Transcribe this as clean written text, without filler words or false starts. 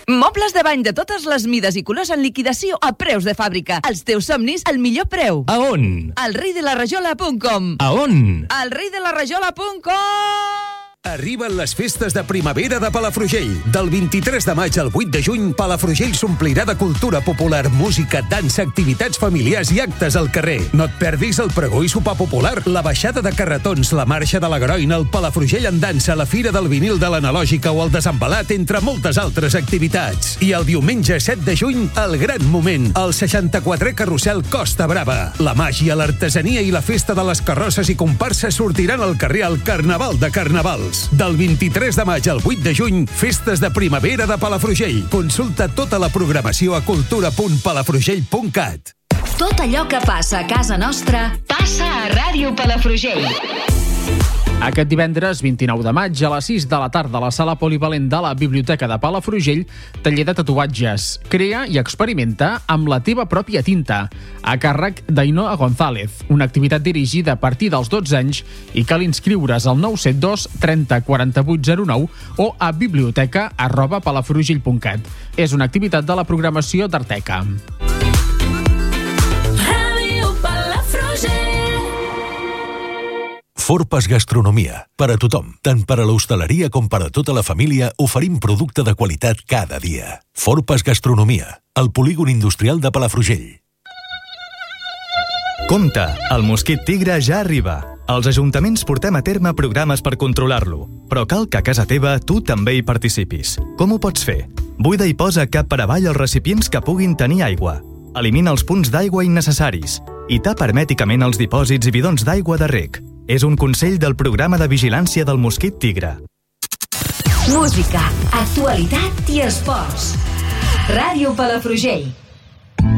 Mobles de bany de totes les mides i colors en liquidació a preus de fàbrica. Els teus somnis al millor preu. A on? Al reidelaраjola.com. A on? Al reidelaраjola.com. Arriben les festes de primavera de Palafrugell. Del 23 de maig al 8 de juny, Palafrugell s'omplirà de cultura popular, música, dansa, activitats familiars i actes al carrer. No et perdis el pregó i sopar popular, la baixada de carretons, la marxa de la Garoina, el Palafrugell en dansa, la fira del vinil de l'Analògica o el desembalat, entre moltes altres activitats. I el diumenge 7 de juny, el gran moment, el 64è carrusel Costa Brava. La màgia, l'artesania i la festa de les carrosses i comparses sortiran al carrer al Carnaval de Carnavals. Del 23 de maig al 8 de juny, festes de primavera de Palafrugell. Consulta tota la programació a cultura.palafrugell.cat. Tot allò que passa a casa nostra passa a Ràdio Palafrugell. Aquest divendres 29 de maig a les 6 de la tarda a la sala polivalent de la Biblioteca de Palafrugell, taller de tatuatges. Crea i experimenta amb la teva pròpia tinta, a càrrec d'Ainoa González, una activitat dirigida a partir dels 12 anys i cal inscriure's al 972 30 48 09 o a biblioteca@palafrugell.cat. És una activitat de la programació d'Arteca. Forpas Gastronomia. Per a tothom, tant per a l'hostaleria com per a tota la família, oferim producte de qualitat cada dia. Forpas Gastronomia, al polígon industrial de Palafrugell. Compte, el mosquit tigre ja arriba. Els ajuntaments portem a terme programes per controlar-lo, però cal que a casa teva tu també hi participis. Com ho pots fer? Buida i posa cap per avall els recipients que puguin tenir aigua. Elimina els punts d'aigua innecessaris i tapa hermèticament els dipòsits i bidons d'aigua de reg. És un consell del programa de vigilància del mosquit tigre. Música, actualitat i esports. Ràdio Palafrugell.